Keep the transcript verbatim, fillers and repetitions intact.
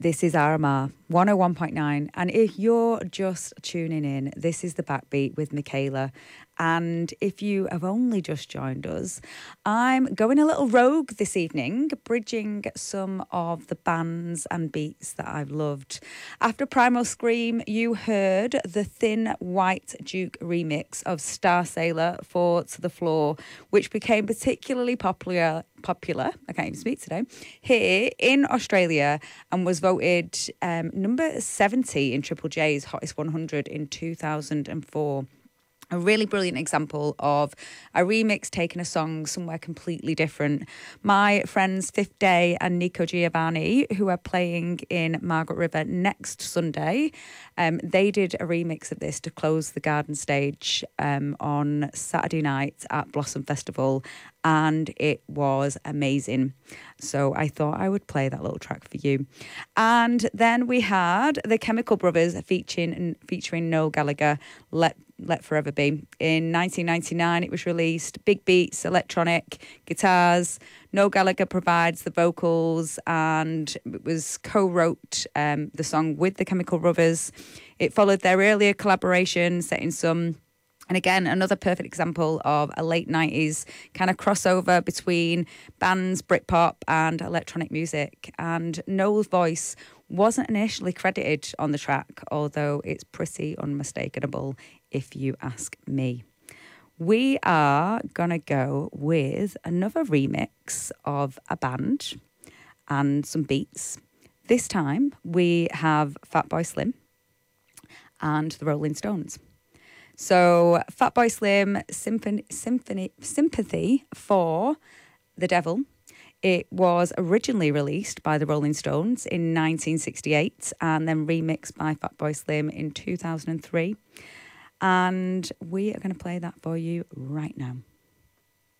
This is R M R one oh one point nine. And if you're just tuning in, this is The Backbeat with Michaela. And if you have only just joined us, I'm going a little rogue this evening, bridging some of the bands and beats that I've loved. After Primal Scream, you heard the Thin White Duke remix of Star Sailor for To The Floor, which became particularly popular popular, I can't even speak today, here in Australia, and was voted um, number seventy in Triple J's Hottest one hundred in two thousand four. A really brilliant example of a remix taking a song somewhere completely different. My friends Fifth Day and Nico Giovanni, who are playing in Margaret River next Sunday, um, they did a remix of this to close the Garden Stage um, on Saturday night at Blossom Festival, and it was amazing. So I thought I would play that little track for you. And then we had the Chemical Brothers featuring featuring Noel Gallagher, Let Let Forever Be. In nineteen ninety-nine, it was released. Big beats, electronic, guitars. Noel Gallagher provides the vocals, and it was co-wrote um, the song with the Chemical Brothers. It followed their earlier collaboration, setting some... And again, another perfect example of a late nineties kind of crossover between bands, Britpop and electronic music. And Noel's voice wasn't initially credited on the track, although it's pretty unmistakable if you ask me. We are going to go with another remix of a band and some beats. This time we have Fatboy Slim and the Rolling Stones. So Fatboy Slim, Symphony, Symphony, Sympathy for the Devil. It was originally released by the Rolling Stones in nineteen sixty-eight and then remixed by Fatboy Slim in two thousand three. And we are going to play that for you right now.